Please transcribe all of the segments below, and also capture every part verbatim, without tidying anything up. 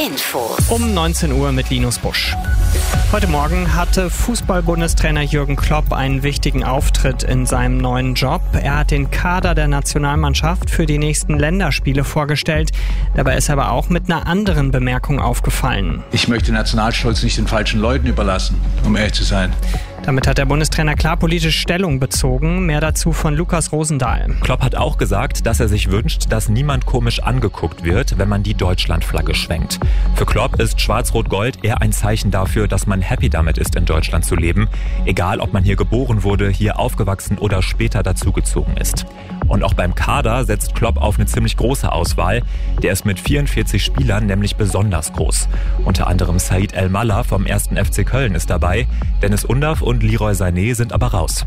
Info. Um neunzehn Uhr mit Linus Busch. Heute Morgen hatte Fußball-Bundestrainer Jürgen Klopp einen wichtigen Auftritt in seinem neuen Job. Er hat den Kader der Nationalmannschaft für die nächsten Länderspiele vorgestellt. Dabei ist er aber auch mit einer anderen Bemerkung aufgefallen. Ich möchte Nationalstolz nicht den falschen Leuten überlassen, um ehrlich zu sein. Damit hat der Bundestrainer klar politisch Stellung bezogen. Mehr dazu von Lukas Rosendahl. Klopp hat auch gesagt, dass er sich wünscht, dass niemand komisch angeguckt wird, wenn man die Deutschlandflagge schwenkt. Für Klopp ist Schwarz-Rot-Gold eher ein Zeichen dafür, dass man happy damit ist, in Deutschland zu leben. Egal, ob man hier geboren wurde, hier aufgewachsen oder später dazugezogen ist. Und auch beim Kader setzt Klopp auf eine ziemlich große Auswahl. Der ist mit vierundvierzig Spielern nämlich besonders groß. Unter anderem Said El-Mallah vom ersten F C Köln ist dabei. Dennis Undav und Leroy Sané sind aber raus.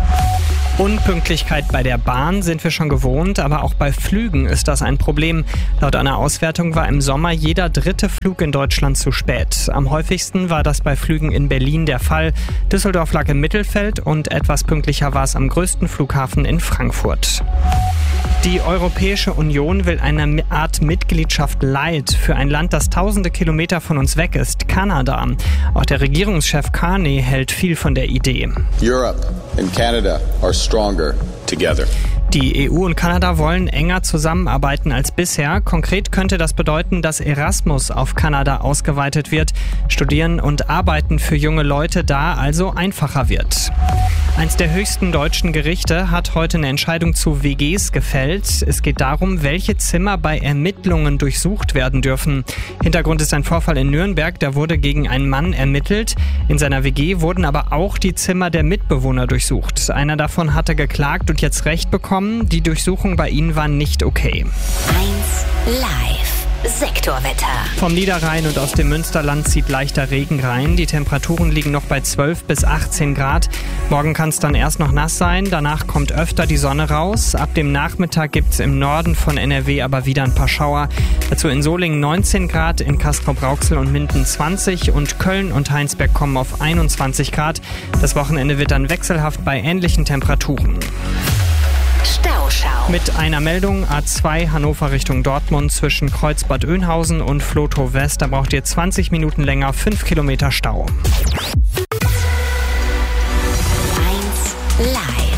Unpünktlichkeit bei der Bahn sind wir schon gewohnt, aber auch bei Flügen ist das ein Problem. Laut einer Auswertung war im Sommer jeder dritte Flug in Deutschland zu spät. Am häufigsten war das bei Flügen in Berlin der Fall. Düsseldorf lag im Mittelfeld und etwas pünktlicher war es am größten Flughafen in Frankfurt. Die Europäische Union will eine Art Mitgliedschaft light für ein Land, das tausende Kilometer von uns weg ist, Kanada. Auch der Regierungschef Carney hält viel von der Idee. Europe and Canada are stronger together. Die E U und Kanada wollen enger zusammenarbeiten als bisher. Konkret könnte das bedeuten, dass Erasmus auf Kanada ausgeweitet wird. Studieren und Arbeiten für junge Leute da also einfacher wird. Eins der höchsten deutschen Gerichte hat heute eine Entscheidung zu W Gs gefällt. Es geht darum, welche Zimmer bei Ermittlungen durchsucht werden dürfen. Hintergrund ist ein Vorfall in Nürnberg, da wurde gegen einen Mann ermittelt. In seiner W G wurden aber auch die Zimmer der Mitbewohner durchsucht. Einer davon hatte geklagt und jetzt Recht bekommen. Die Durchsuchung bei ihnen war nicht okay. eins Live. Sektorwetter. Vom Niederrhein und aus dem Münsterland zieht leichter Regen rein. Die Temperaturen liegen noch bei zwölf bis achtzehn Grad. Morgen kann es dann erst noch nass sein. Danach kommt öfter die Sonne raus. Ab dem Nachmittag gibt es im Norden von N R W aber wieder ein paar Schauer. Dazu in Solingen neunzehn Grad, in Castrop-Rauxel und Minden zwanzig und Köln und Heinsberg kommen auf einundzwanzig Grad. Das Wochenende wird dann wechselhaft bei ähnlichen Temperaturen. Stauschau. Mit einer Meldung A zwei Hannover Richtung Dortmund zwischen Kreuzbad Oeynhausen und Flotow West. Da braucht ihr zwanzig Minuten länger, fünf Kilometer Stau. eins Live.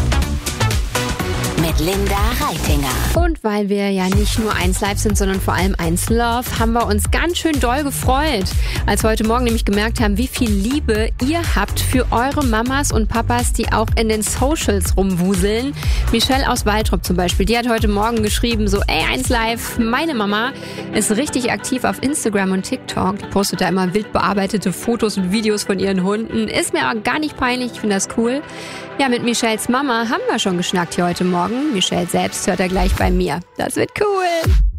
Mit Linda Reitinger. Und weil wir ja nicht nur eins Live sind, sondern vor allem eins Love, haben wir uns ganz schön doll gefreut, als wir heute Morgen nämlich gemerkt haben, wie viel Liebe ihr habt für eure Mamas und Papas, die auch in den Socials rumwuseln. Michelle aus Waltrop zum Beispiel, die hat heute Morgen geschrieben, so, ey, eins Live, meine Mama ist richtig aktiv auf Instagram und TikTok. Die postet da immer wild bearbeitete Fotos und Videos von ihren Hunden. Ist mir aber gar nicht peinlich, ich finde das cool. Ja, mit Michelles Mama haben wir schon geschnackt hier heute Morgen. Michelle selbst hört er gleich bei mir. Das wird cool.